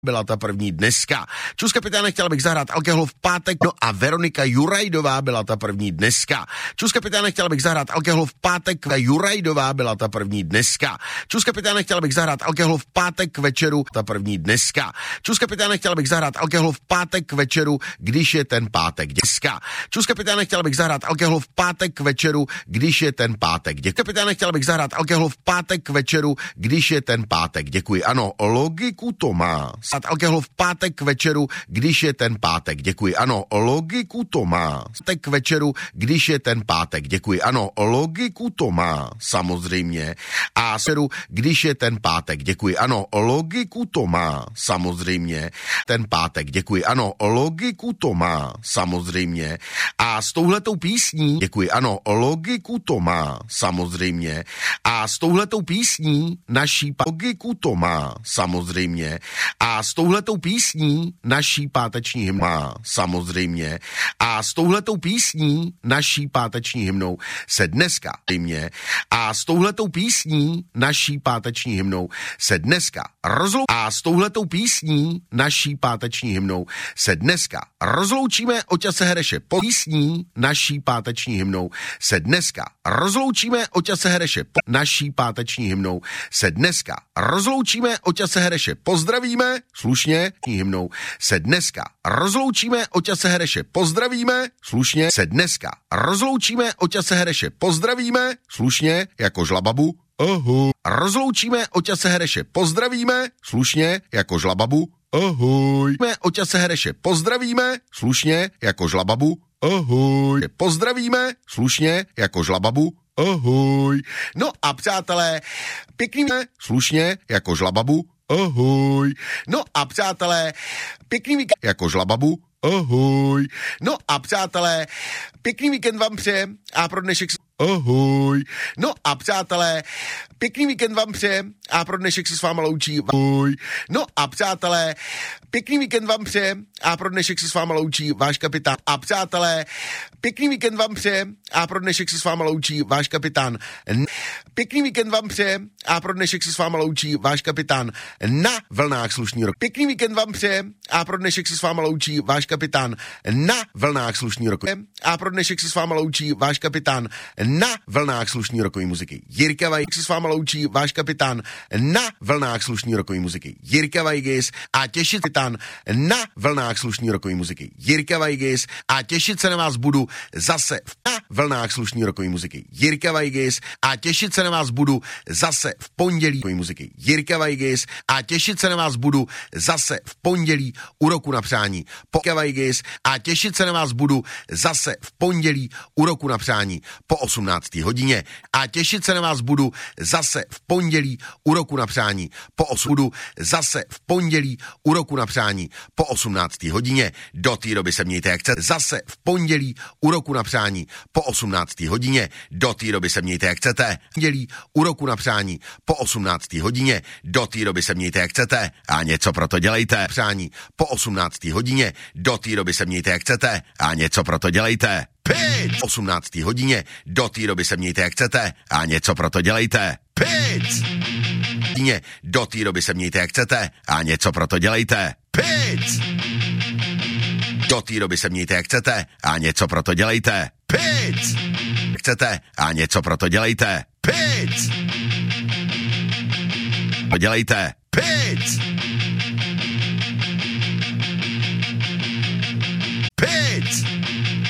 byla ta první dneska. Čus kapitáne, chtěla bych zahrát Alkohol v pátek, no a Veronika Jurajdová byla ta první dneska. Čus kapitáne, chtěla bych zahrát Alkohol v pátek, Jurajdová byla ta první dneska. Čus kapitáne, chtěla bych zahrát Alkohol v pátek k večeru, ta první dneska. Čus kapitáne, chtěla bych zahrát Alkohol v pátek k večeru, když je ten pátek dneska. Čus kapitáne, chtěla bych zahrát Alkohol v pátek k večeru, když je ten pátek. Děkuji. Kapitáne, chtěla bych zahrát Alkohol v pátek k večeru, když je ten pátek. Děkuji. Ano, logiku to má. Alkohol v pátek k večeru, když je ten pátek. Děkuji. Ano, logiku to má. Pátek k večeru, když je ten pátek. Děkuji. Ano, logiku to má. Samozřejmě. A seru, když je ten pátek. Děkuji. Ano, logiku to má. Samozřejmě. Ten pátek. Děkuji. Ano, logiku to má. Samozřejmě. A s touhletou písní, děkuji. Ano, logiku to má. Samozřejmě. A s touhletou písní naší logiku to má. Samozřejmě. A s touhletou písní naší páteční hymnou má. Samozřejmě. A s touhletou písní naší páteční hymnou se dneska a s touhletou písní naší páteční hymnou se dneska a s touhletou písní naší páteční hymnou se dneska rozloučíme Oťase Hereše po písní naší páteční hymnou se dneska rozloučíme Oťase Hereše po naší páteční hymnou se dneska rozloučíme Oťase Hereše pozdravíme slušně hymnou se dneska rozloučíme Oťase Hereše pozdravíme slušně se dneska rozloučíme Oťase Hereše pozdravíme slušně jako žlababu ahoj. Rozloučíme Oťase Hereše pozdravíme slušně jako žlababu ahoj. Oťase Hereše pozdravíme slušně jako žlababu ahoj. Pozdravíme slušně jako žlababu ahoj. No a přátelé, pěkný slušně jako žlababu ahoj. No a přátelé, pěkný víkend jako žlababu ahoj. No a přátelé, pěkný víkend vám přeje a pro dnešek ahoj. No a přátelé, pěkný víkend vám přeje a pro dnešek se s váma loučí ahoj. No a přátelé, pěkný víkend vám přeje a pro dnešek se s váma loučí váš kapitán. A přátelé, pěkný víkend vám přeje a pro dnešek se s váma loučí váš kapitán. Pěkný víkend vám přeje a pro dnešek se s váma loučí váš kapitán na vlnách slušný rok. Pěkný víkend vám přeje a pro dnešek se s váma loučí váš kapitán na vlnách slušný rok. A pro dnešek se s váma loučí váš kapitán na vlnách slušný rokový muziky. Jirka Vajgis se s váma loučí váš kapitán na vlnách slušný rokový muziky. Jirka Vajgis a těšit kapitán na vlnách slušný rokový muziky. Jirka Vajgis a těšit se na vás budu zase na vlnách slušný rokový muziky. Jirka Vajgis a těšit se na vás budu zase v pondělí muziky. Jirka Vajgis a těšit se na vás budu zase v pondělí u roku na přání. Jirka Vajgis a těšit se na vás budu zase v pondělí u roku na přání po 18. hodině. A těšit se na vás budu zase v pondělí u roku na přání po 8. budu zase v pondělí u roku na přání po 18. hodině. Do té doby se mějte jak chcete. Zase v pondělí u roku na přání po 18. hodině. Do té doby se mějte jak chcete. Pondělí u roku na přání po 18. hodině. Do té doby se mějte jak chcete a něco pro to dělejte. Přání po 18. hodině. Do té doby se mějte jak chcete a něco pro to dělejte. 18. hodině. Do té doby se mějte jak chcete a něco pro to dělejte. Do té doby se mějte jak chcete a něco pro to dělejte. Do té doby se mějte jak chcete a něco pro to dělejte. Chcete a něco pro to dělejte. Dělejte.